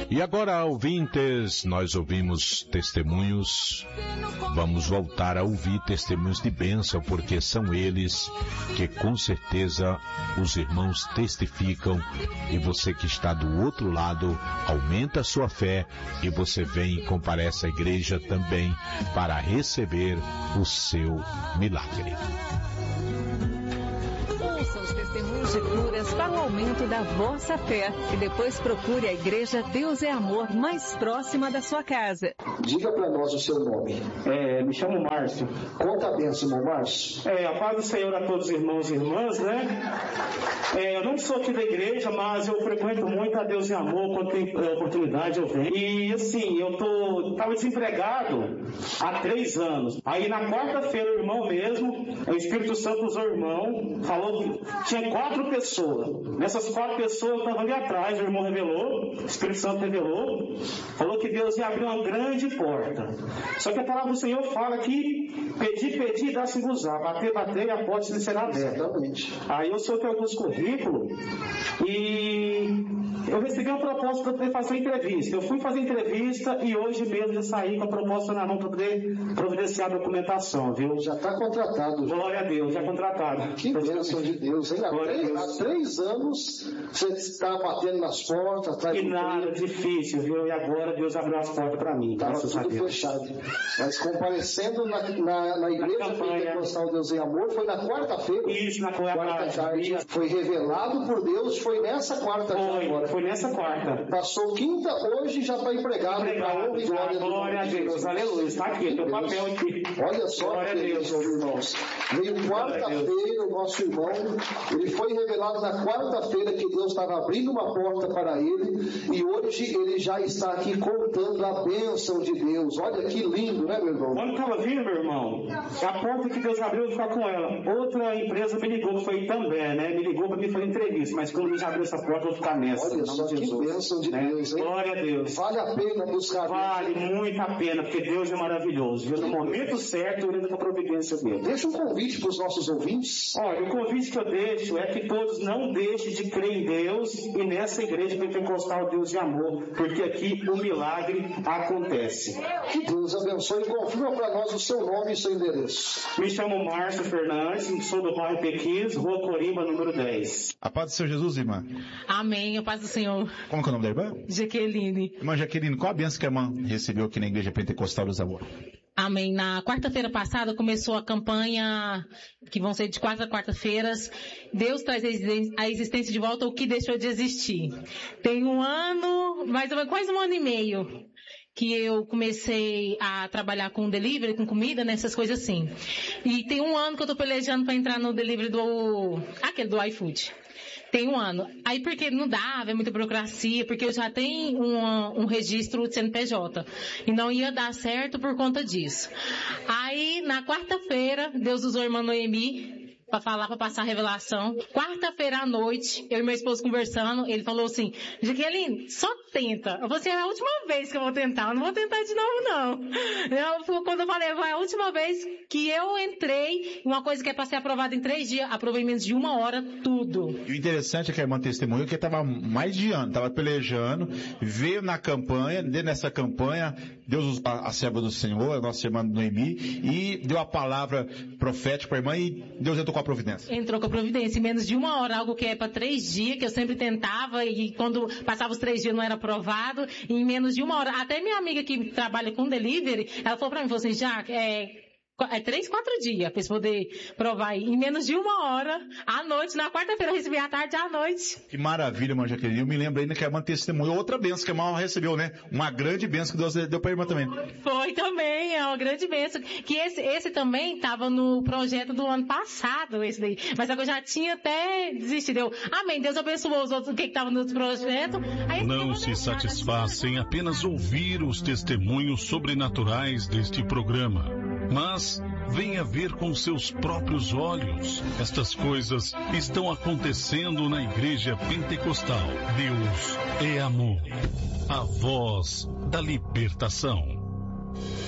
E agora, ouvintes, nós ouvimos testemunhos. Vamos voltar a ouvir testemunhos de bênção, porque são eles que com certeza os irmãos testificam. E você que está do outro lado, aumenta a sua fé e você vem e comparece à igreja também para receber o seu milagre. Ouça os testemunhos de curas para o aumento da vossa fé e depois procure a Igreja Deus é Amor mais próxima da sua casa. Diga para nós o seu nome. Me chamo Márcio. Conta a bênção, irmão Márcio. A paz do Senhor a todos os irmãos e irmãs, né? Eu não sou aqui da igreja, mas eu frequento muito a Deus é Amor, quando tem oportunidade eu venho. E assim, tava desempregado há 3 anos. Aí na quarta-feira o irmão mesmo, o Espírito Santo usou o irmão, falou que tinha 4 pessoas. Nessas 4 pessoas eu estava ali atrás, o irmão revelou, o Espírito Santo revelou, falou que Deus ia abrir uma grande porta. Só que a palavra do Senhor fala que pedir, dá-se-vos-á, bater, e a porta se será aberta. Exatamente. Aí eu soltei alguns currículos e eu recebi uma proposta para poder fazer entrevista. Eu fui fazer entrevista e hoje mesmo eu saí com a proposta na mão para poder providenciar a documentação, viu? Já está contratado. Glória a Deus, já contratado. Que bênção de Deus, hein? Há 3 anos você está batendo nas portas. E nada, difícil, viu? E agora Deus abriu as portas para mim. Estava tudo fechado. Mas comparecendo na igreja pentecostal Deus em Amor, foi na quarta-feira. Isso, na quarta tarde. Foi revelado por Deus, foi nessa quarta agora. Foi nessa quarta. Passou quinta, hoje já está empregado. Glória a Deus, aleluia. Está aqui, teu papel aqui. Olha só, glória a Deus, irmãos. Veio quarta-feira, o nosso irmão, ele foi revelado na quarta-feira que Deus estava abrindo uma porta para ele, e hoje ele já está aqui contando a bênção de Deus. Olha que lindo, né, meu irmão? Quando estava vindo, meu irmão, a porta que Deus abriu, eu vou ficar com ela. Outra empresa me ligou, foi também, né? Me ligou para mim fazer entrevista, mas quando Deus abriu essa porta, eu vou ficar nessa. Olha só que bênção de Deus, hein? Glória a Deus. Vale a pena buscar. Vale muito a pena, porque Deus é maravilhoso. Deus, no momento certo, ele dá a providência dele. Deixa um convite para os nossos ouvintes. Olha, o convite que eu deixo é que todos não deixem de crer em Deus e nessa igreja pentecostal Deus de Amor, porque aqui o milagre acontece. Que Deus abençoe e confirma para nós o seu nome e seu endereço. Me chamo Márcio Fernandes, sou do bairro Pequis, Rua Corimba, número 10. A paz do Senhor Jesus, irmã. Amém, a paz do Senhor. Como que é o nome da irmã? Jaqueline. Irmã Jaqueline, qual a bênção que a irmã recebeu aqui na Igreja Pentecostal Deus Amor? Amém. Na quarta-feira passada começou a campanha, que vão ser de 4 a quarta-feiras. Deus traz a existência de volta o que deixou de existir. Tem 1 ano, quase 1 ano e meio, que eu comecei a trabalhar com delivery, com comida, nessas coisas assim. E tem 1 ano que eu tô pelejando para entrar no delivery aquele do iFood. Tem 1 ano. Aí porque não dava, é muita burocracia, porque eu já tenho um registro de CNPJ. E não ia dar certo por conta disso. Aí, na quarta-feira, Deus usou a irmã Noemi para falar, para passar a revelação. Quarta-feira à noite, eu e meu esposo conversando, ele falou assim, Jaqueline, só tenta. Eu falei assim, é a última vez que eu vou tentar, eu não vou tentar de novo não. Quando eu falei, vai a última vez que eu entrei, uma coisa que é para ser aprovada em 3 dias, aprovei em menos de 1 hora, tudo. E o interessante é que a irmã testemunhou que estava mais de ano, estava pelejando, veio na campanha, nessa campanha, Deus usou a serva do Senhor, a nossa irmã Noemi, e deu a palavra profética para a irmã e Deus entrou com a providência. Entrou com a providência. Em menos de 1 hora, algo que é para 3 dias, que eu sempre tentava, e quando passava os 3 dias não era aprovado, e em menos de 1 hora, até minha amiga que trabalha com delivery, ela falou para mim, falou assim, já, 3, 4 dias para poder provar. Em menos de 1 hora, à noite, na quarta-feira eu recebi à tarde à noite. Que maravilha, irmã Jaqueline. Eu me lembro ainda que a irmã testemunhou outra bênção que a irmã recebeu, né? Uma grande bênção que Deus deu para a irmã também. Foi também, é uma grande bênção. Que esse também estava no projeto do ano passado, esse daí. Mas eu já tinha até desistido. Amém, Deus abençoou os outros, o que estava no projeto. Não se satisfaça em apenas ouvir os testemunhos sobrenaturais deste programa, mas venha ver com seus próprios olhos. Estas coisas estão acontecendo na Igreja Pentecostal. Deus é amor. A voz da libertação.